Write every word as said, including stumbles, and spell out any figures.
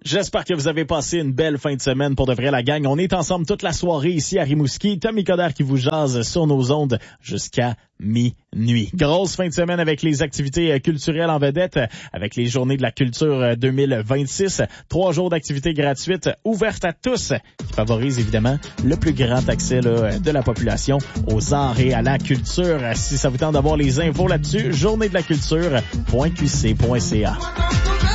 J'espère que vous avez passé une belle fin de semaine pour de vrai la gang. On est ensemble toute la soirée ici à Rimouski. Tommy Coderre qui vous jase sur nos ondes jusqu'à minuit. Grosse fin de semaine avec les activités culturelles en vedette, avec les Journées de la culture deux mille vingt-six. Trois jours d'activités gratuites ouvertes à tous qui favorisent évidemment le plus grand accès là, de la population aux arts et à la culture. Si ça vous tente d'avoir les infos là-dessus, journée de la culture point q c point c a.